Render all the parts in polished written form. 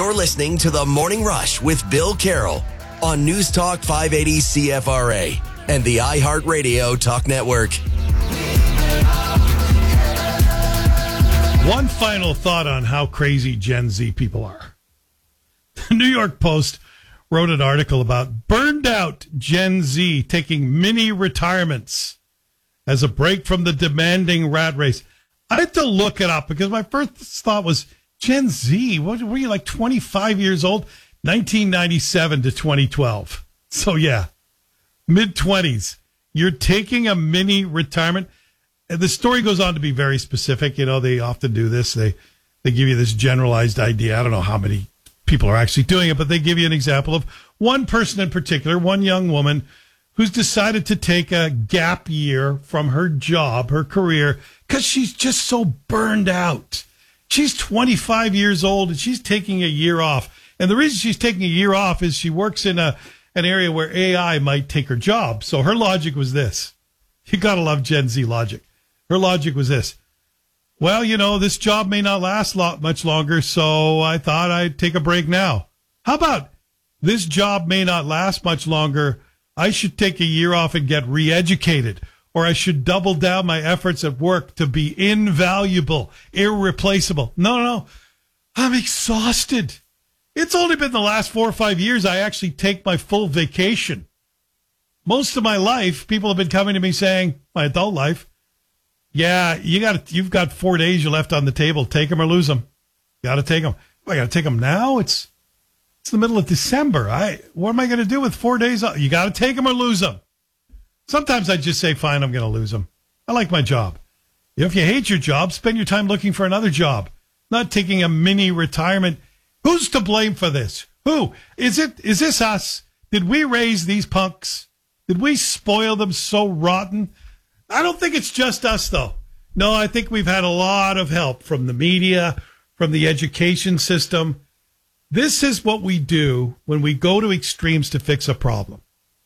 You're listening to The Morning Rush with Bill Carroll on News Talk 580 CFRA and the iHeartRadio Talk Network. One final thought on how crazy Gen Z people are. The New York Post wrote an article about burned out Gen Z taking mini retirements as a break from the demanding rat race. I had to look it up because my first thought was, Gen Z, what were you, like 25 years old? 1997 to 2012. So yeah, mid-20s. You're taking a mini retirement. And the story goes on to be very specific. You know, they often do this. They give you this generalized idea. I don't know how many people are actually doing it, but they give you an example of one person in particular, one young woman who's decided to take a gap year from her job, her career, because she's just so burned out. She's 25 years old and she's taking a year off. And the reason she's taking a year off is she works in an area where AI might take her job. So her logic was this. You got to love Gen Z logic. Her logic was this. Well, you know, this job may not last much longer, so I thought I'd take a break now. How about this job may not last much longer, I should take a year off and get re-educated, or I should double down my efforts at work to be invaluable, irreplaceable. No. I'm exhausted. It's only been the last 4 or 5 years I actually take my full vacation. Most of my life, people have been coming to me saying, my adult life, yeah, you've got 4 days you left on the table. Take them or lose them. Got to take them. I got to take them now. It's the middle of December. What am I going to do with 4 days? You got to take them or lose them. Sometimes I just say, fine, I'm going to lose them. I like my job. If you hate your job, spend your time looking for another job, not taking a mini retirement. Who's to blame for this? Who? Is this us? Did we raise these punks? Did we spoil them so rotten? I don't think it's just us, though. No, I think we've had a lot of help from the media, from the education system. This is what we do when we go to extremes to fix a problem.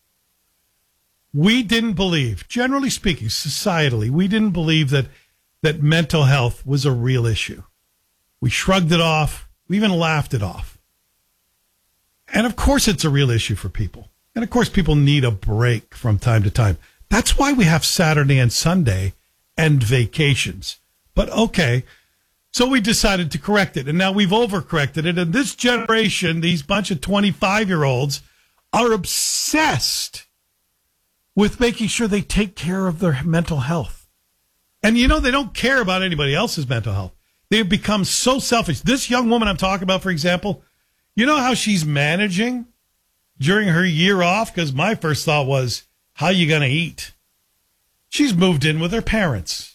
We didn't believe, generally speaking, societally, we didn't believe that mental health was a real issue. We shrugged it off. We even laughed it off. And of course it's a real issue for people. And of course people need a break from time to time. That's why we have Saturday and Sunday and vacations. But okay, so we decided to correct it. And now we've overcorrected it. And this generation, these bunch of 25-year-olds, are obsessed with making sure they take care of their mental health. And, you know, they don't care about anybody else's mental health. They have become so selfish. This young woman I'm talking about, for example, you know how she's managing during her year off? Because my first thought was, how are you going to eat? She's moved in with her parents.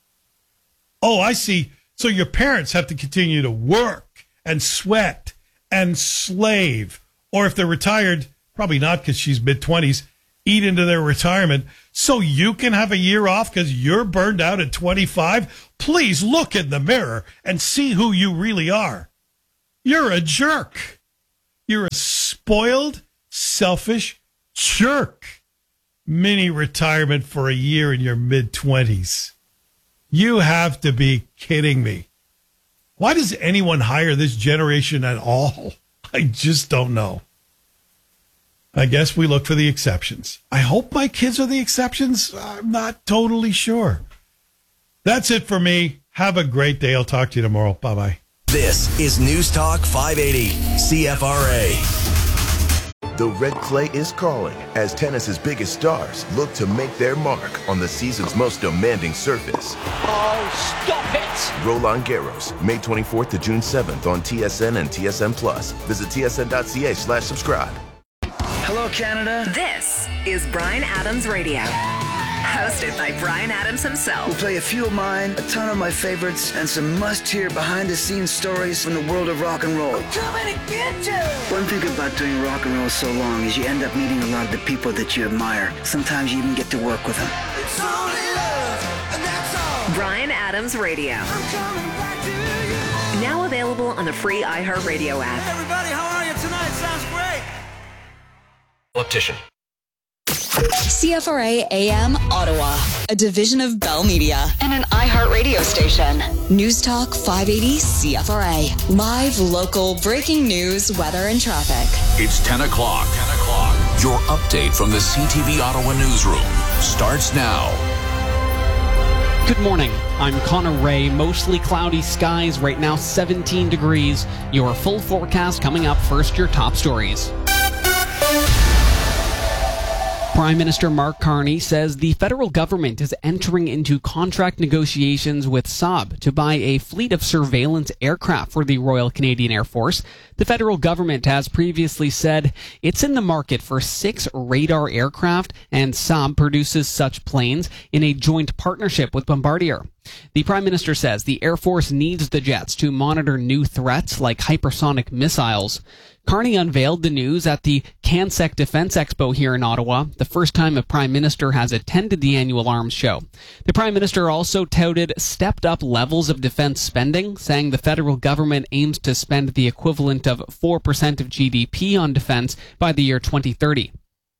Oh, I see. So your parents have to continue to work and sweat and slave. Or if they're retired, probably not because she's mid-20s, eat into their retirement so you can have a year off because you're burned out at 25? Please look in the mirror and see who you really are. You're a jerk. You're a spoiled, selfish jerk. Mini retirement for a year in your mid-20s. You have to be kidding me. Why does anyone hire this generation at all? I just don't know. I guess we look for the exceptions. I hope my kids are the exceptions. I'm not totally sure. That's it for me. Have a great day. I'll talk to you tomorrow. Bye-bye. This is News Talk 580 CFRA. The red clay is calling as tennis's biggest stars look to make their mark on the season's most demanding surface. Oh, stop it! Roland Garros, May 24th to June 7th on TSN and TSN+. Visit tsn.ca/subscribe. Hello, Canada. This is Bryan Adams Radio. Hosted by Bryan Adams himself. We'll play a few of mine, a ton of my favorites, and some must-hear behind-the-scenes stories from the world of rock and roll. I'm coming to get you! One thing about doing rock and roll so long is you end up meeting a lot of the people that you admire. Sometimes you even get to work with them. It's only love, and that's all. Bryan Adams Radio. I'm coming back to you. Now available on the free iHeartRadio app. Hey everybody, how are you tonight? Sounds great. Optician. CFRA AM Ottawa, a division of Bell Media and an iHeart radio station. News Talk 580 CFRA. Live, local, breaking news, weather, and traffic. It's 10 o'clock. Your update from the CTV Ottawa newsroom starts now. Good morning. I'm Connor Ray. Mostly cloudy skies. Right now, 17 degrees. Your full forecast coming up. First, your top stories. Prime Minister Mark Carney says the federal government is entering into contract negotiations with Saab to buy a fleet of surveillance aircraft for the Royal Canadian Air Force. The federal government has previously said it's in the market for 6 radar aircraft, and Saab produces such planes in a joint partnership with Bombardier. The Prime Minister says the Air Force needs the jets to monitor new threats like hypersonic missiles. Carney unveiled the news at the CanSec Defense Expo here in Ottawa, the first time a Prime Minister has attended the annual arms show. The Prime Minister also touted stepped-up levels of defense spending, saying the federal government aims to spend the equivalent of 4% of GDP on defense by the year 2030.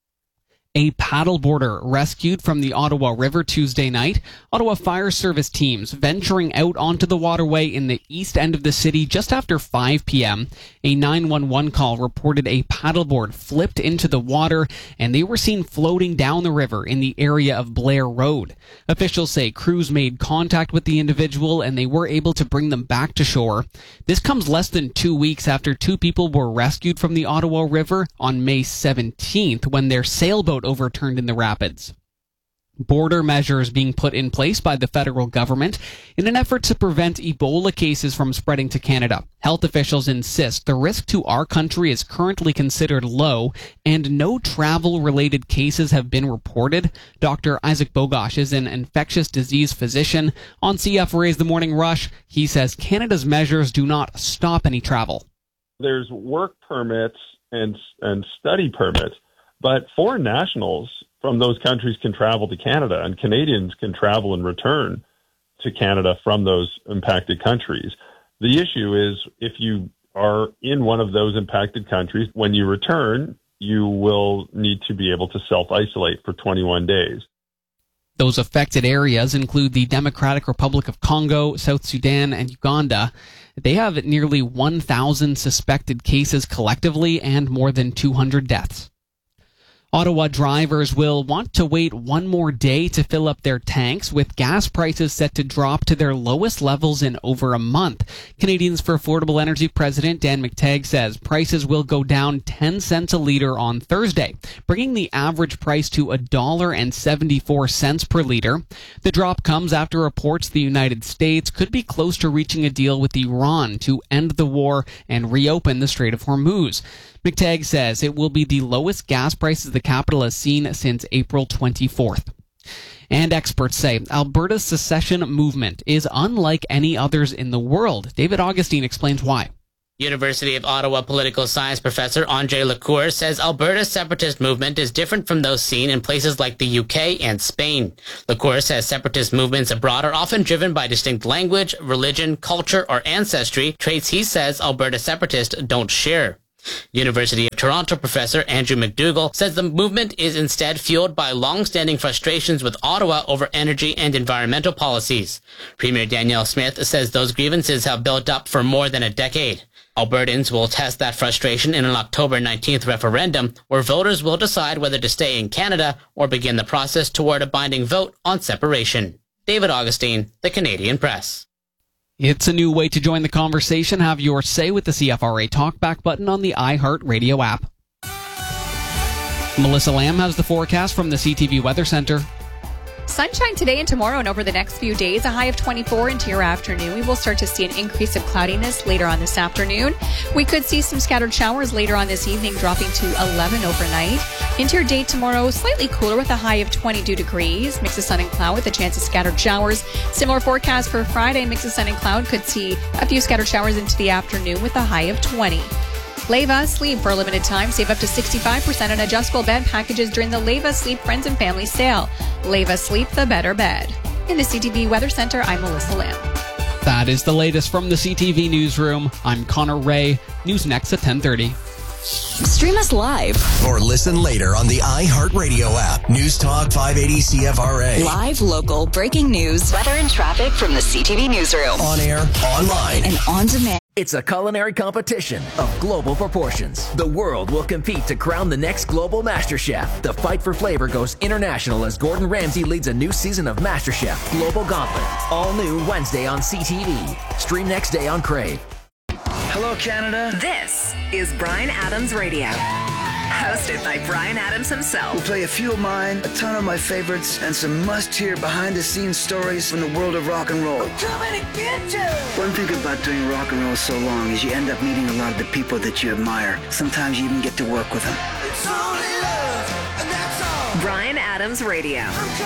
A paddleboarder rescued from the Ottawa River Tuesday night. Ottawa Fire Service teams venturing out onto the waterway in the east end of the city just after 5 p.m. A 911 call reported a paddleboard flipped into the water, and they were seen floating down the river in the area of Blair Road. Officials say crews made contact with the individual, and they were able to bring them back to shore. This comes less than 2 weeks after 2 people were rescued from the Ottawa River on May 17th when their sailboat overturned in the rapids. Border measures being put in place by the federal government in an effort to prevent Ebola cases from spreading to Canada. Health officials insist the risk to our country is currently considered low and no travel-related cases have been reported. Dr. Isaac Bogosh is an infectious disease physician. On CFRA's The Morning Rush, he says Canada's measures do not stop any travel. There's work permits and study permits, but foreign nationals from those countries can travel to Canada, and Canadians can travel and return to Canada from those impacted countries. The issue is if you are in one of those impacted countries, when you return, you will need to be able to self-isolate for 21 days. Those affected areas include the Democratic Republic of Congo, South Sudan, and Uganda. They have nearly 1,000 suspected cases collectively and more than 200 deaths. Ottawa drivers will want to wait one more day to fill up their tanks, with gas prices set to drop to their lowest levels in over a month. Canadians for Affordable Energy President Dan McTagg says prices will go down 10 cents a litre on Thursday, bringing the average price to $1.74 per litre. The drop comes after reports the United States could be close to reaching a deal with Iran to end the war and reopen the Strait of Hormuz. McTagg says it will be the lowest gas prices the capital has seen since April 24th. And experts say Alberta's secession movement is unlike any others in the world. David Augustine explains why. University of Ottawa political science professor Andre Lacour says Alberta's separatist movement is different from those seen in places like the UK and Spain. Lacour says separatist movements abroad are often driven by distinct language, religion, culture, or ancestry, traits he says Alberta separatists don't share. University of Toronto professor Andrew McDougall says the movement is instead fueled by long-standing frustrations with Ottawa over energy and environmental policies. Premier Danielle Smith says those grievances have built up for more than a decade. Albertans will test that frustration in an October 19th referendum, where voters will decide whether to stay in Canada or begin the process toward a binding vote on separation. David Augustine, The Canadian Press. It's a new way to join the conversation. Have your say with the CFRA Talkback button on the iHeart Radio app. Melissa Lamb has the forecast from the CTV Weather Center. Sunshine today and tomorrow and over the next few days, a high of 24 into your afternoon. We will start to see an increase of cloudiness later on this afternoon. We could see some scattered showers later on this evening, dropping to 11 overnight. Into your day tomorrow, slightly cooler with a high of 22 degrees. Mix of sun and cloud with a chance of scattered showers. Similar forecast for Friday, mix of sun and cloud. Could see a few scattered showers into the afternoon with a high of 20. Leva Sleep for a limited time. Save up to 65% on adjustable bed packages during the Leva Sleep Friends and Family Sale. Leva Sleep, the better bed. In the CTV Weather Center, I'm Melissa Lamb. That is the latest from the CTV Newsroom. I'm Connor Ray. News next at 10:30. Stream us live. Or listen later on the iHeartRadio app. News Talk 580 CFRA. Live, local, breaking news, weather and traffic from the CTV newsroom. On air, online, and on demand. It's a culinary competition of global proportions. The world will compete to crown the next global MasterChef. The fight for flavor goes international as Gordon Ramsay leads a new season of MasterChef Global Gauntlet. All new Wednesday on CTV. Stream next day on Crave. Hello, Canada. This is Bryan Adams Radio. Hosted by Bryan Adams himself. We'll play a few of mine, a ton of my favorites, and some must-hear behind-the-scenes stories from the world of rock and roll. One thing about doing rock and roll so long is you end up meeting a lot of the people that you admire. Sometimes you even get to work with them. Bryan Adams Radio.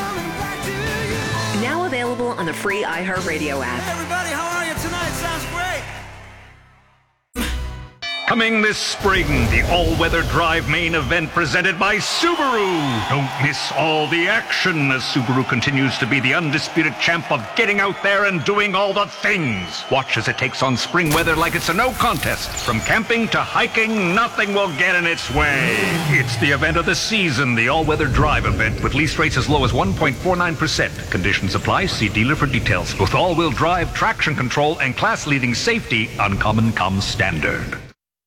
Now available on the free iHeartRadio app. Everybody, how are you tonight? Sounds great. Coming this spring, the all-weather drive main event presented by Subaru. Don't miss all the action as Subaru continues to be the undisputed champ of getting out there and doing all the things. Watch as it takes on spring weather like it's a no contest. From camping to hiking, nothing will get in its way. It's the event of the season, the all-weather drive event with lease rates as low as 1.49%. Conditions apply. See dealer for details. With all-wheel drive, traction control, and class-leading safety, Uncommon comes standard.